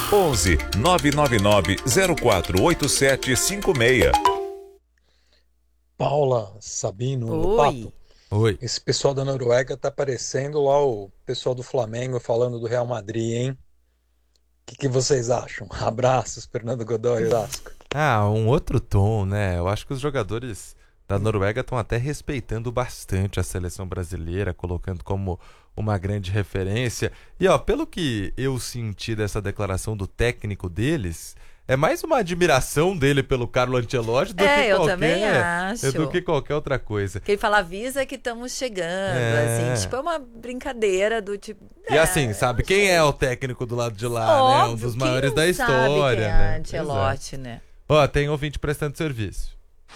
11 999 048756. Paula, Sabino, no Oi. papo. Oi. Esse pessoal da Noruega tá parecendo lá o pessoal do Flamengo falando do Real Madrid, hein? O que vocês acham? Abraços, Fernando Godoy, Osasco. Um outro tom, né? Eu acho que os jogadores da Noruega estão até respeitando bastante a seleção brasileira, colocando como uma grande referência. E, pelo que eu senti dessa declaração do técnico deles, é mais uma admiração dele pelo Carlo Ancelotti eu também acho. do que qualquer outra coisa. Que ele fala, avisa que estamos chegando, assim, tipo, é uma brincadeira do tipo... E assim, sabe, quem é o técnico do lado de lá, óbvio, né? Um dos quem maiores não da sabe história, quem é né? Ancelotti, né? Tem ouvinte prestando serviço.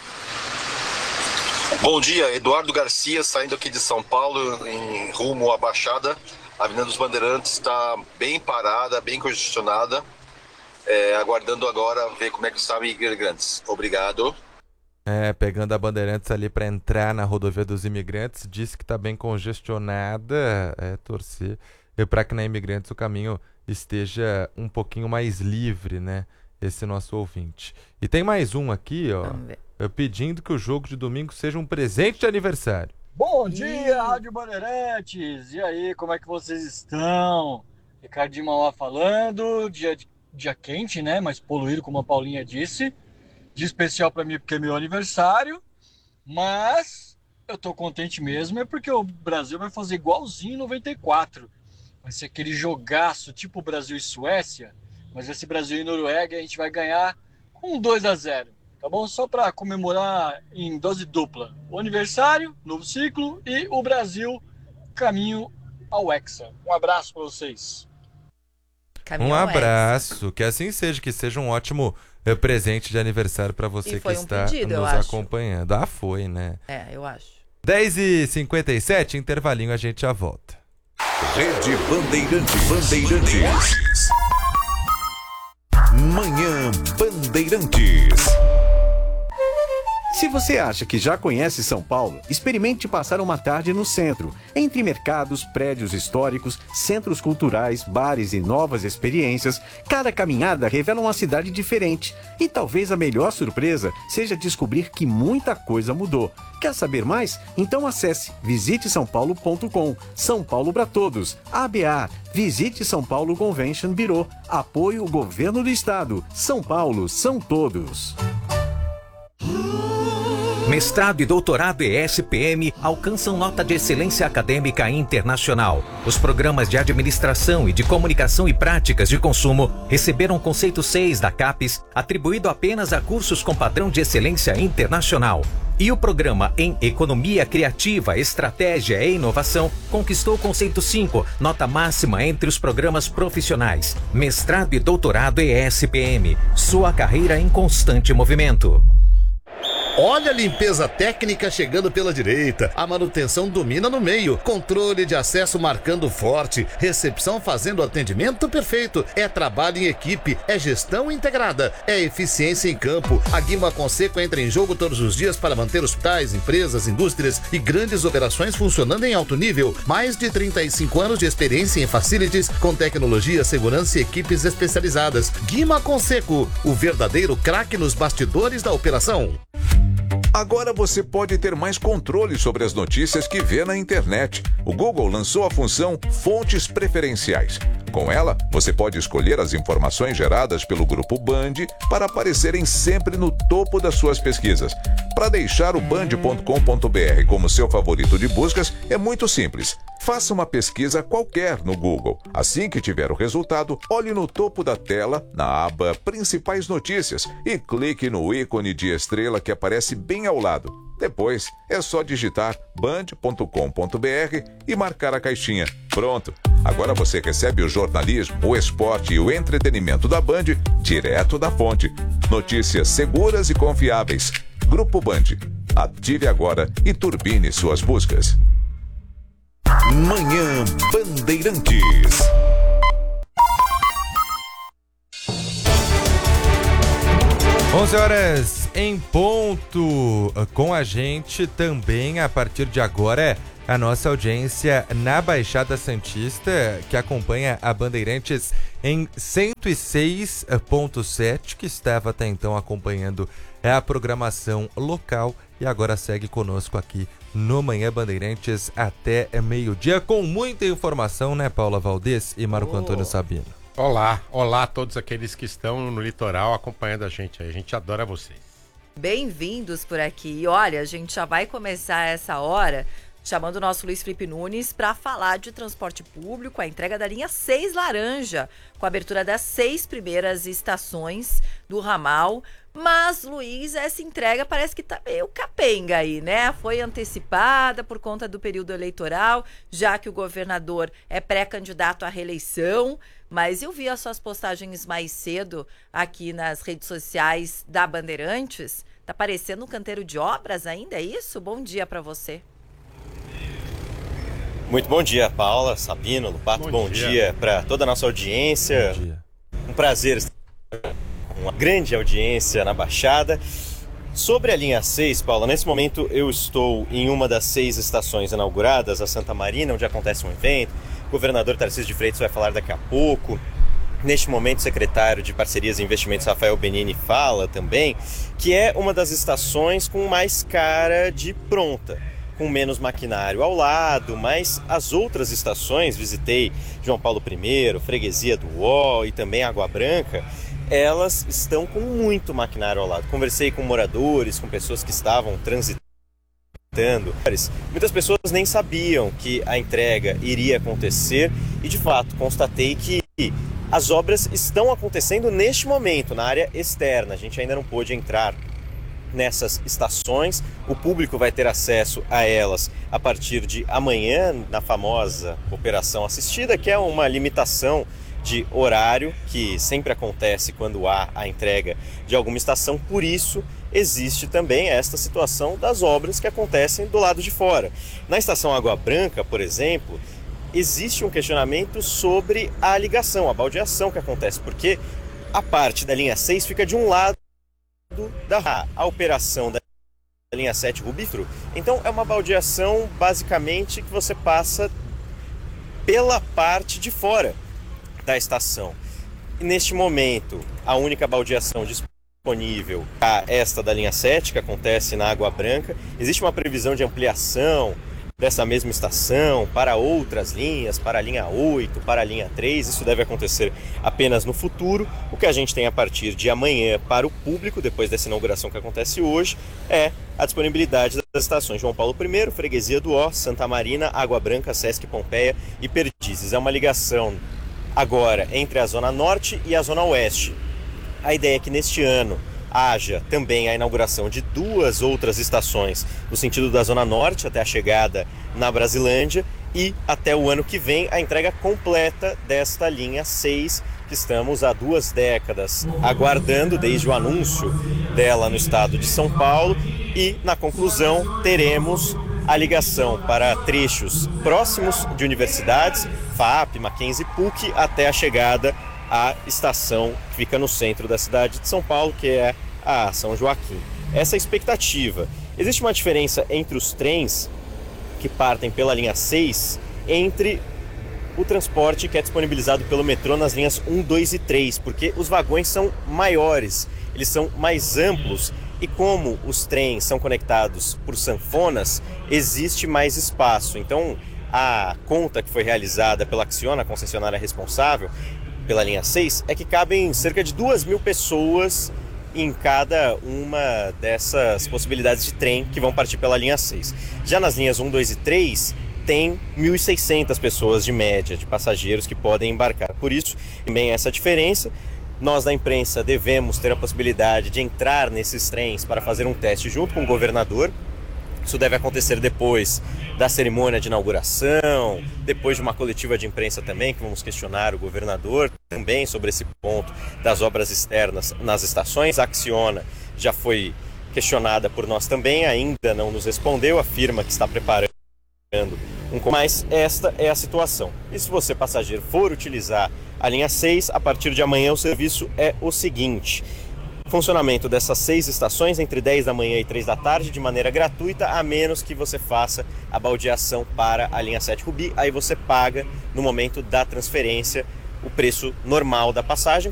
Bom dia, Eduardo Garcia, saindo aqui de São Paulo, em rumo à Baixada. A Avenida dos Bandeirantes está bem parada, bem congestionada. Aguardando agora ver como é que está Imigrantes. Obrigado. Pegando a Bandeirantes ali para entrar na rodovia dos Imigrantes, disse que está bem congestionada. Torcer para que na Imigrantes o caminho esteja um pouquinho mais livre, né? Esse nosso ouvinte. E tem mais um aqui, pedindo que o jogo de domingo seja um presente de aniversário. Bom dia, Rádio Bandeirantes! E aí, como é que vocês estão? Ricardinho Mauá falando, dia quente, né? Mas poluído, como a Paulinha disse. Dia especial para mim porque é meu aniversário. Mas eu tô contente mesmo, é porque o Brasil vai fazer igualzinho em 94. Vai ser aquele jogaço tipo Brasil e Suécia. Mas esse Brasil e Noruega a gente vai ganhar com 2-0. Tá bom? Só para comemorar em dose dupla. O aniversário, novo ciclo e o Brasil caminho ao Hexa. Um abraço para vocês. Caminho Um ao abraço, que assim seja, que seja um ótimo presente de aniversário para você que está pedido, nos acompanhando. Foi, né? Eu acho. 10h57, intervalinho, a gente já volta. Rede Bandeirantes. Manhã Bandeirantes. Se você acha que já conhece São Paulo, experimente passar uma tarde no centro, entre mercados, prédios históricos, centros culturais, bares e novas experiências. Cada caminhada revela uma cidade diferente. E talvez a melhor surpresa seja descobrir que muita coisa mudou. Quer saber mais? Então acesse visitesaopaulo.com. São Paulo para todos. ABA. Visite São Paulo Convention Bureau. Apoio Governo do Estado. São Paulo são todos. Mestrado e doutorado ESPM alcançam nota de excelência acadêmica internacional. Os programas de administração e de comunicação e práticas de consumo receberam conceito 6 da CAPES, atribuído apenas a cursos com padrão de excelência internacional. E o programa em Economia Criativa, Estratégia e Inovação conquistou conceito 5, nota máxima entre os programas profissionais. Mestrado e doutorado ESPM, sua carreira em constante movimento. Olha a limpeza técnica chegando pela direita, a manutenção domina no meio, controle de acesso marcando forte, recepção fazendo atendimento perfeito, é trabalho em equipe, é gestão integrada, é eficiência em campo. A Guima Conseco entra em jogo todos os dias para manter hospitais, empresas, indústrias e grandes operações funcionando em alto nível. Mais de 35 anos de experiência em facilities, com tecnologia, segurança e equipes especializadas. Guima Conseco, o verdadeiro craque nos bastidores da operação. Agora você pode ter mais controle sobre as notícias que vê na internet. O Google lançou a função Fontes Preferenciais. Com ela, você pode escolher as informações geradas pelo Grupo Band para aparecerem sempre no topo das suas pesquisas. Para deixar o band.com.br como seu favorito de buscas, é muito simples. Faça uma pesquisa qualquer no Google. Assim que tiver o resultado, olhe no topo da tela, na aba Principais Notícias, e clique no ícone de estrela que aparece bem ao lado. Depois, é só digitar band.com.br e marcar a caixinha. Pronto! Agora você recebe o jornalismo, o esporte e o entretenimento da Band direto da fonte. Notícias seguras e confiáveis. Grupo Band. Ative agora e turbine suas buscas. Manhã Bandeirantes. Onze horas em ponto. Com a gente também, a partir de agora, a nossa audiência na Baixada Santista, que acompanha a Bandeirantes em 106.7, que estava até então acompanhando a programação local e agora segue conosco aqui no Manhã Bandeirantes até meio-dia, com muita informação, né, Paula Valdez e Marco Antônio Sabino? Olá a todos aqueles que estão no litoral acompanhando a gente aí. A gente adora vocês. Bem-vindos por aqui. E olha, a gente já vai começar essa hora chamando o nosso Luiz Felipe Nunes para falar de transporte público, a entrega da linha 6 laranja, com a abertura das 6 primeiras estações do ramal. Mas, Luiz, essa entrega parece que tá meio capenga aí, né? Foi antecipada por conta do período eleitoral, já que o governador é pré-candidato à reeleição. Mas eu vi as suas postagens mais cedo aqui nas redes sociais da Bandeirantes. Tá parecendo um canteiro de obras ainda, é isso? Bom dia para você. Muito bom dia, Paula, Sabino, Lupato, bom dia para toda a nossa audiência. Um prazer estar com uma grande audiência na Baixada. Sobre a linha 6, Paula, nesse momento eu estou em uma das 6 estações inauguradas, a Santa Marina, onde acontece um evento. O governador Tarcísio de Freitas vai falar daqui a pouco. Neste momento, o secretário de Parcerias e Investimentos, Rafael Benini, fala também que é uma das estações com mais cara de pronta, com menos maquinário ao lado, mas as outras estações, visitei João Paulo I, Freguesia do Uó e também Água Branca, elas estão com muito maquinário ao lado. Conversei com moradores, com pessoas que estavam transitando. Muitas pessoas nem sabiam que a entrega iria acontecer e, de fato, constatei que as obras estão acontecendo neste momento, na área externa. A gente ainda não pôde entrar nessas estações, o público vai ter acesso a elas a partir de amanhã, na famosa operação assistida, que é uma limitação de horário que sempre acontece quando há a entrega de alguma estação. Por isso existe também esta situação das obras que acontecem do lado de fora. Na estação Água Branca, por exemplo, existe um questionamento sobre a ligação, a baldeação que acontece, porque a parte da linha 6 fica de um lado a operação da linha 7 Rubifro. Então é uma baldeação basicamente que você passa pela parte de fora da estação. E neste momento, a única baldeação disponível é esta da linha 7, que acontece na Água Branca. Existe uma previsão de ampliação dessa mesma estação para outras linhas, para a linha 8, para a linha 3. Isso deve acontecer apenas no futuro. O que a gente tem a partir de amanhã para o público, depois dessa inauguração que acontece hoje, é a disponibilidade das estações João Paulo I, Freguesia do Ó, Santa Marina, Água Branca, Sesc Pompeia e Perdizes. É uma ligação agora entre a Zona Norte e a Zona Oeste. A ideia é que neste ano haja também a inauguração de 2 outras estações no sentido da Zona Norte até a chegada na Brasilândia e até o ano que vem a entrega completa desta linha 6 que estamos há 2 décadas aguardando desde o anúncio dela no estado de São Paulo e na conclusão teremos a ligação para trechos próximos de universidades, FAP, Mackenzie, PUC, até a chegada à estação que fica no centro da cidade de São Paulo, que é a São Joaquim. Essa é a expectativa. Existe uma diferença entre os trens que partem pela linha 6 entre o transporte que é disponibilizado pelo metrô nas linhas 1, 2 e 3, porque os vagões são maiores, eles são mais amplos e como os trens são conectados por sanfonas, existe mais espaço. Então, a conta que foi realizada pela Acciona, a concessionária responsável pela linha 6, é que cabem cerca de 2.000 pessoas em cada uma dessas possibilidades de trem que vão partir pela linha 6. Já nas linhas 1, 2 e 3, tem 1.600 pessoas de média, de passageiros que podem embarcar. Por isso, também essa diferença. Nós da imprensa devemos ter a possibilidade de entrar nesses trens para fazer um teste junto com o governador. Isso deve acontecer depois da cerimônia de inauguração, depois de uma coletiva de imprensa também, que vamos questionar o governador também sobre esse ponto das obras externas nas estações. A Acciona já foi questionada por nós também, ainda não nos respondeu, afirma que está preparando mas esta é a situação. E se você, passageiro, for utilizar a linha 6, a partir de amanhã o serviço é o seguinte: funcionamento dessas 6 estações entre 10 da manhã e 3 da tarde de maneira gratuita, a menos que você faça a baldeação para a linha 7 Rubi. Aí você paga no momento da transferência o preço normal da passagem.